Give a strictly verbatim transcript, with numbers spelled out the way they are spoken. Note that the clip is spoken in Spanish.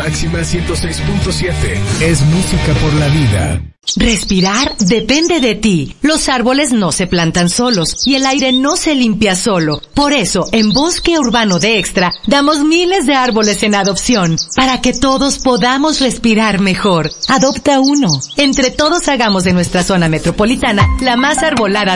máxima ciento seis punto siete. Es música por la vida. Respirar depende de ti. Los árboles no se plantan solos y el aire no se limpia solo. Por eso, en Bosque Urbano de Extra, damos miles de árboles en adopción para que todos podamos respirar mejor. Adopta uno. Entre todos hagamos de nuestra zona metropolitana la más arbolada